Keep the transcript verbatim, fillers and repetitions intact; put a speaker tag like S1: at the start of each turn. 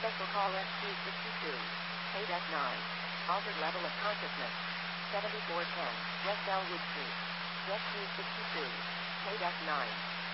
S1: Special call S Q sixty-two. Paid F nine. Altered level of consciousness. seventy-four ten. West Elwood Street. S Q sixty-two. Paid F nine.